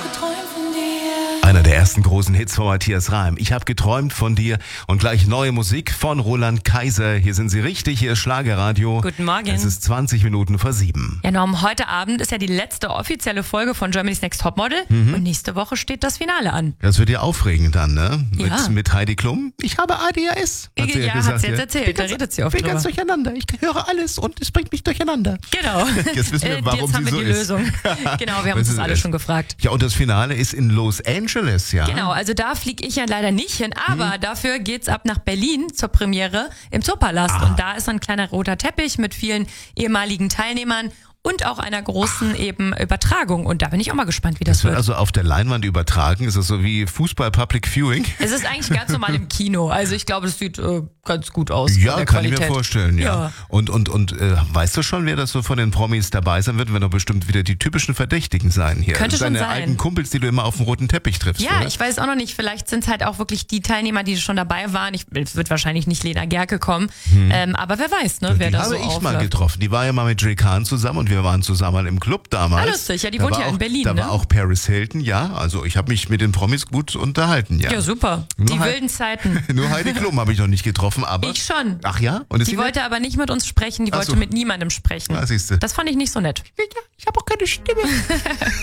Einer der ersten großen Hits von Matthias Reim. Ich habe geträumt von dir und gleich neue Musik von Roland Kaiser. Hier sind Sie richtig, hier ist Schlagerradio. Guten Morgen. Es ist 20 Minuten vor 7. Ja, Norm, heute Abend ist ja die letzte offizielle Folge von Germany's Next Topmodel und nächste Woche steht das Finale an. Das wird ja aufregend dann, ne? Ja. Mit Heidi Klum. Ich habe ADHS. Hat sie jetzt erzählt, da redet sie oft Ich bin ganz drüber. durcheinander. Ich höre alles und es bringt mich durcheinander. Genau. Jetzt wissen wir, warum jetzt haben sie wir so die ist. Lösung. Genau, wir haben Was uns das ist alle es? schon gefragt. Ja, und das Finale ist in Los Angeles, ja? Genau, also da fliege ich ja leider nicht hin, aber dafür geht's ab nach Berlin zur Premiere im Zoopalast. Und da ist ein kleiner roter Teppich mit vielen ehemaligen Teilnehmern und auch einer großen eben Übertragung. Und da bin ich auch mal gespannt, wie das Das wird wird. also auf der Leinwand übertragen. Ist das so wie Fußball Public Viewing? Es ist eigentlich ganz normal im Kino. Also ich glaube, das sieht ganz gut aus. von Ja, der kann ich Qualität. mir vorstellen, ja. Ja. Und weißt du schon, wer das so von den Promis dabei sein wird? Werden doch bestimmt wieder die typischen Verdächtigen sein hier. Könnte schon Deine sein. alten Kumpels, die du immer auf dem roten Teppich triffst, Ja, oder? ich weiß auch noch nicht. Vielleicht sind es halt auch wirklich die Teilnehmer, die schon dabei waren. Es wird wahrscheinlich nicht Lena Gerke kommen. Aber wer weiß, ne, wer Die da habe so ich mal aufläuft. getroffen. Die war ja mal mit Jay Khan zusammen und wir waren zusammen im Club damals. Ah, lustig. Ja, die Da wohnt war ja in auch, Berlin, Da ne? war auch Paris Hilton, ja. Also ich habe mich mit den Promis gut unterhalten, ja. Ja, super. Nur Die halt- wilden Zeiten. Nur Heidi Klum habe ich noch nicht getroffen, aber... Ich schon. Ach ja? Und ist Die sie nett? wollte aber nicht mit uns sprechen, die Ach wollte so. mit niemandem sprechen. Ah, siehste. Das fand ich nicht so nett. Ja, ich habe auch keine Stimme.